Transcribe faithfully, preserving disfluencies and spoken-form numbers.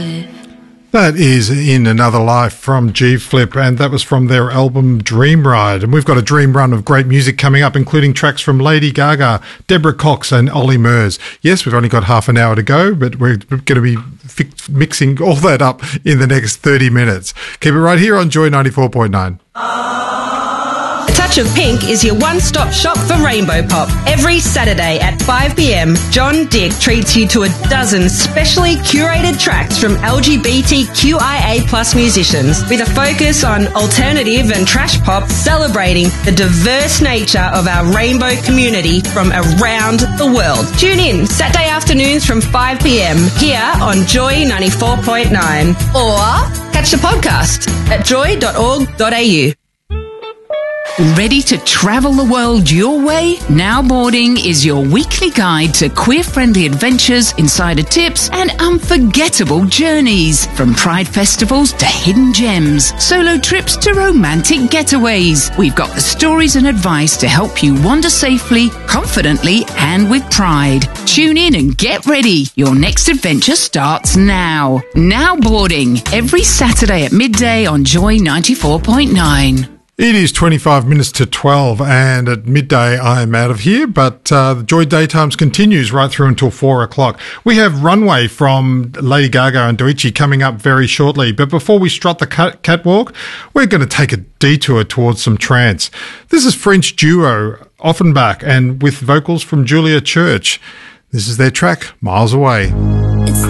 That is In Another Life from G-Flip, and that was from their album Dream Ride. And we've got a dream run of great music coming up, including tracks from Lady Gaga, Deborah Cox and Ollie Murs. Yes, we've only got half an hour to go, but we're going to be fi- mixing all that up in the next thirty minutes. Keep it right here on Joy ninety-four point nine. A Touch of Pink is your one-stop shop for Rainbow Pop. Every Saturday at five p.m, John Dick treats you to a dozen specially curated tracks from L G B T Q I A plus musicians with a focus on alternative and trash pop, celebrating the diverse nature of our rainbow community from around the world. Tune in Saturday afternoons from five p.m. here on Joy ninety-four point nine, or catch the podcast at joy dot org dot a u. Ready to travel the world your way? Now Boarding is your weekly guide to queer-friendly adventures, insider tips, and unforgettable journeys. From pride festivals to hidden gems, solo trips to romantic getaways. We've got the stories and advice to help you wander safely, confidently, and with pride. Tune in and get ready. Your next adventure starts now. Now Boarding, every Saturday at midday on Joy ninety-four point nine. It is twenty-five minutes to twelve, and at midday I am out of here, but uh, the Joy Daytimes continues right through until four o'clock. We have Runway from Lady Gaga and Doechii coming up very shortly, but before we strut the cat- catwalk, we're going to take a detour towards some trance. This is French duo Offenbach, and with vocals from Julia Church. This is their track, Miles Away. It's